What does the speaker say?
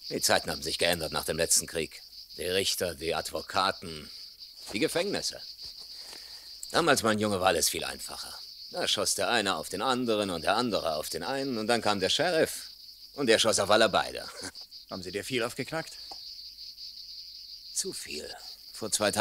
Die Zeiten haben sich geändert nach dem letzten Krieg. Die Richter, die Advokaten, die Gefängnisse. Damals, mein Junge, war alles viel einfacher. Da schoss der eine auf den anderen und der andere auf den einen und dann kam der Sheriff. Und der schoss auf alle beide. Haben Sie dir viel aufgeknackt? Zu viel. Vor 2 Tagen